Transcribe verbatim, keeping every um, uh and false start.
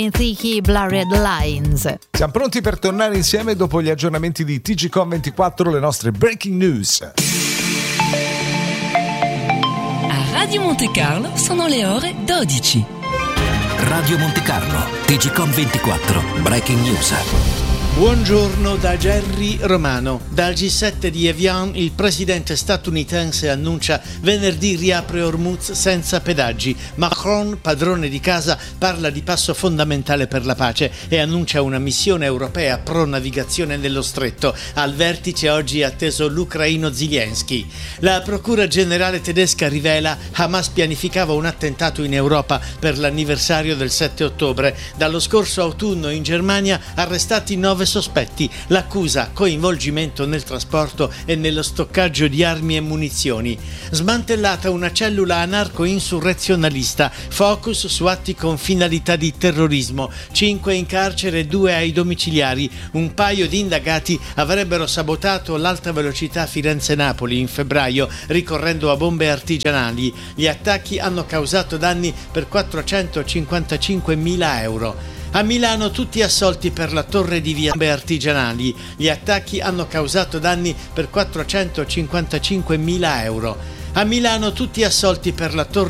Tiki Blurred Lines. Siamo pronti per tornare insieme dopo gli aggiornamenti di T G Com ventiquattro, le nostre breaking news. A Radio Monte Carlo sono le ore dodici. Radio Monte Carlo, T G Com ventiquattro, breaking news. Buongiorno da Jerry Romano. Dal G sette di Evian il presidente statunitense annuncia venerdì riapre Hormuz senza pedaggi. Macron, padrone di casa, parla di passo fondamentale per la pace e annuncia una missione europea pro navigazione nello stretto. Al vertice oggi è atteso l'ucraino Zelensky. La procura generale tedesca rivela Hamas pianificava un attentato in Europa per l'anniversario del sette ottobre. Dallo scorso autunno in Germania arrestati nove sospetti, l'accusa coinvolgimento nel trasporto e nello stoccaggio di armi e munizioni. Smantellata una cellula anarco-insurrezionalista, focus su atti con finalità di terrorismo, cinque in carcere e due ai domiciliari. Un paio di indagati avrebbero sabotato l'alta velocità Firenze-Napoli in febbraio ricorrendo a bombe artigianali. Gli attacchi hanno causato danni per quattrocentocinquantacinquemila euro. A Milano tutti assolti per la torre di via bombe artigianali. Gli attacchi hanno causato danni per quattrocentocinquantacinquemila euro. A Milano tutti assolti per la torre